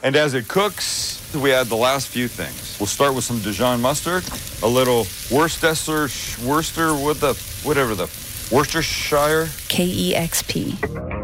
And as it cooks, we add the last few things. We'll start with some Dijon mustard, a little Worcestershire, Kexp.